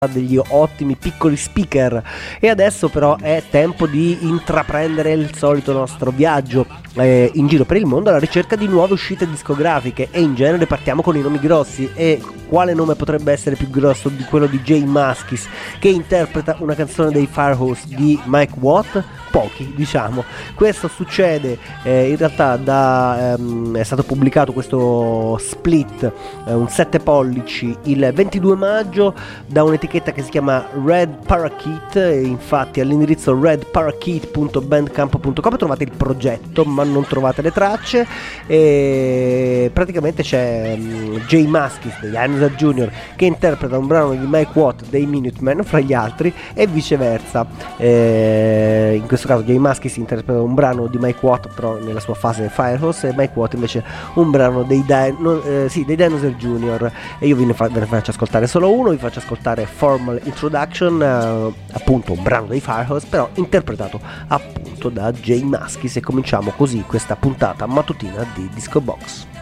degli ottimi piccoli speaker. E adesso però è tempo di intraprendere il solito nostro viaggio in giro per il mondo alla ricerca di nuove uscite discografiche, e in genere partiamo con i nomi grossi. E quale nome potrebbe essere più grosso di quello di J Mascis, che interpreta una canzone dei Firehose di Mike Watt? Pochi, diciamo. Questo succede in realtà è stato pubblicato questo split, un 7 pollici, il 22 maggio da un'etichetta che si chiama Red Parakeet. Infatti all'indirizzo redparakeet.bandcamp.com trovate il progetto, ma non trovate le tracce. E praticamente c'è J Mascis degli Dinosaur Jr. che interpreta un brano di Mike Watt dei Minutemen fra gli altri, e viceversa. In questo caso J Mascis interpreta un brano di Mike Watt però nella sua fase Firehose, e Mike Watt invece un brano dei Dinosaur Jr. E io ve ne faccio ascoltare solo uno. Vi faccio ascoltare Formal Introduction, appunto un brano dei Firehose però interpretato appunto da J Mascis, e cominciamo così questa puntata mattutina di Disco Box.